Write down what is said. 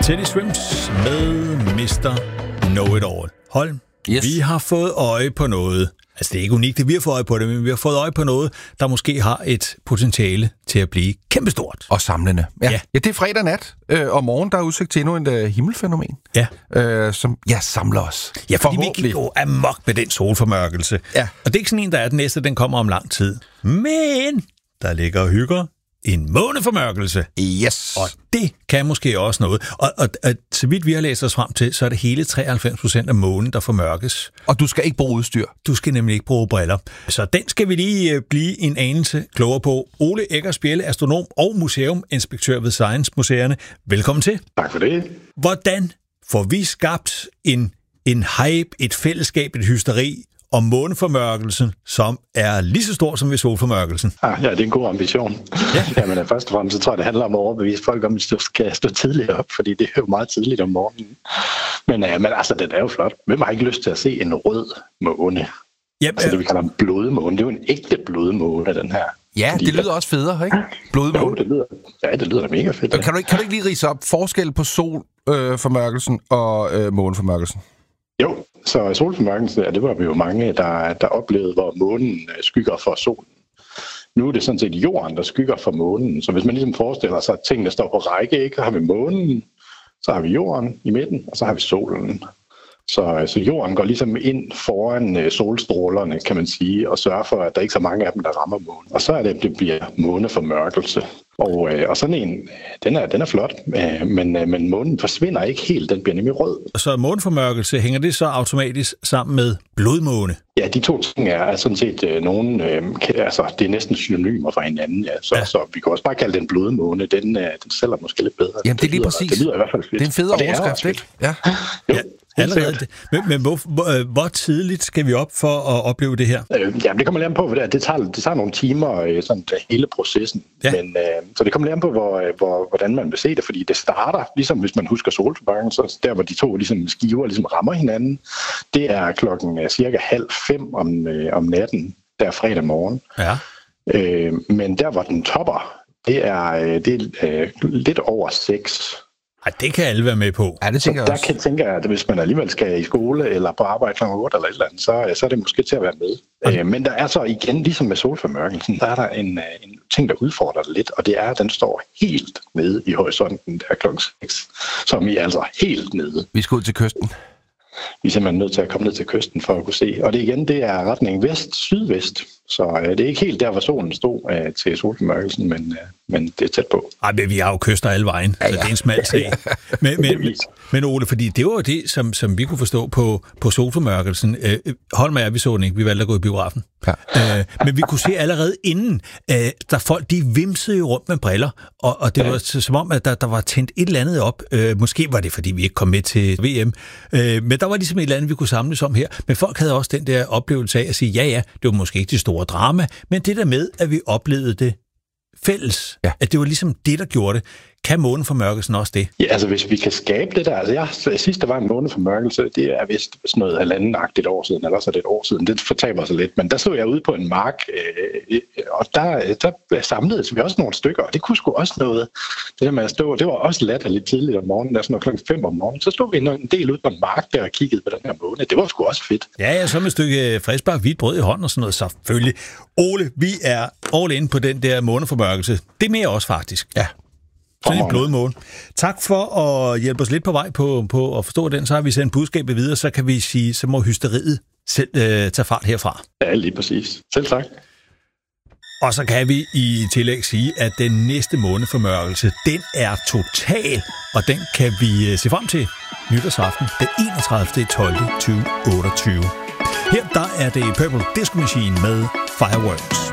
Teddy Swims med Mr. Know-It-All. Holm, yes. Vi har fået øje på noget. Altså, det er ikke unikt, at vi har fået øje på det, men vi har fået øje på noget, der måske har et potentiale til at blive kæmpestort. Og samlende. Ja, det er fredag nat, og morgen der er udsigt til endnu en himmelfænomen, som samler os. Ja, fordi vi kan gå amok med den solformørkelse. Ja. Og det er ikke sådan en, der er den næste, den kommer om lang tid. Men der ligger og hygger en måneformørkelse. Yes. Og det kan måske også noget. Og så vidt vi har læst os frem til, så er det hele 93% af månen, der formørkes. Og du skal ikke bruge udstyr. Du skal nemlig ikke bruge briller. Så den skal vi lige blive en anelse klogere på. Ole Eggers Bjelle, astronom og museuminspektør ved Science Museerne. Velkommen til. Tak for det. Hvordan får vi skabt en hype, et fællesskab, et hysteri om måneformørkelsen, som er lige så stor som ved solformørkelsen? Ja, det er en god ambition. Ja. Jamen, først og fremmest så tror jeg, det handler om at overbevise folk om, at de skal stå tidligt op, fordi det er jo meget tidligt om morgenen. Men altså, den er jo flot. Hvem har ikke lyst til at se en rød måne? Yep, altså det, vi kalder en blodmåne. Det er jo en ægte blodmåne, den her. Ja, fordi det lyder også federe, ikke? Blodmåne. Jo, det lyder da mega fedt. Kan du ikke lige ridse op forskel på solformørkelsen og måneformørkelsen? Jo, så solformørkelsen, det var vi jo mange, der oplevede, hvor månen skygger for solen. Nu er det sådan set jorden, der skygger for månen. Så hvis man ligesom forestiller sig, at tingene står på række, ikke? Så har vi månen, så har vi jorden i midten, og så har vi solen. Så jorden går ligesom ind foran solstrålerne, kan man sige, og sørger for, at der ikke er så mange af dem, der rammer månen. Og så er det bliver måneformørkelse. Og sådan en, den er flot, men månen forsvinder ikke helt, den bliver nemlig rød. Så måneformørkelse, hænger det så automatisk sammen med blodmåne? Ja, de to ting er sådan set det er næsten synonymer for hinanden. Ja. Så vi kan også bare kalde den blodmåne, den sælger måske lidt bedre. Jamen det er lige præcis. Det lyder i hvert fald fedt. Det er en fed overskrift, ikke? Ja. Allerede. Men hvor tidligt skal vi op for at opleve det her? Jamen det kommer lidt an på, for det tager nogle timer, sådan hele processen. Ja. Men så det kommer lidt an på, hvordan man vil se det, fordi det starter, ligesom hvis man husker solformørkelsen, så der hvor de to ligesom, skiver ligesom rammer hinanden, det er klokken cirka 4:30 om natten, der fredag morgen. Ja. Men der hvor den topper, det er lidt over 6. Ej, det kan alle være med på. Ja, det tænker jeg også. Der tænker jeg, at hvis man alligevel skal i skole eller på arbejde kl. 8 eller et eller andet, så er det måske til at være med. Okay. Men der er så igen, ligesom med solformørkelsen, der er der en ting, der udfordrer det lidt, og det er, at den står helt nede i horisonten der kl. 6, som I altså helt nede. Vi skal ud til kysten. Vi er simpelthen nødt til at komme ned til kysten for at kunne se. Og det er retning vest-sydvest. Så det er ikke helt der, hvor solen stod til solformørkelsen, men det er tæt på. Ej, men vi har jo kyster alle vejen, så det er en smal sag. Men Ole, fordi det var jo det, som vi kunne forstå på solformørkelsen. Holm og jeg, vi så den ikke. Vi valgte at gå i biografen. Ja. Men vi kunne se allerede inden, der folk, de vimsede jo rundt med briller, og det var som om, at der var tændt et eller andet op. Måske var det, fordi vi ikke kom med til VM. Men der var ligesom et eller andet, vi kunne samles om her. Men folk havde også den der oplevelse af at sige, ja, det var måske ikke det store drama, men det der med, at vi oplevede det fælles, at det var ligesom det, der gjorde det. Kan måneformørkelsen også det? Ja, altså hvis vi kan skabe det der, altså sidst der var en måneformørkelse, det er vist sådan noget 1,5-agtigt år siden, eller så er det et år siden, det fortaber sig lidt, men der stod jeg ude på en mark, og der samledes vi også nogle stykker, og det kunne sgu også noget. Det der med at stå, det var også latterligt tidligt om morgenen, der sådan noget 5 om morgenen, så stod vi en del ude på en mark der og kiggede på den her måne, det var sgu også fedt. Ja, så med et stykke friskbagt hvidt brød i hånden og sådan noget, selvfølgelig. Ole, vi er all in på den der måneformørkelse. Det er mere også faktisk. Ja. Sådan en blodmåne. Tak for at hjælpe os lidt på vej på at forstå den. Så har vi sendt budskabet videre, så kan vi sige, så må hysteriet selv tage fart herfra. Ja, lige præcis. Selv tak. Og så kan vi i tillæg sige, at den næste måneformørkelse, den er total, og den kan vi se frem til nytårsaften den 31.12.2028. Her der er det Purple Disco Machine med Fireworks.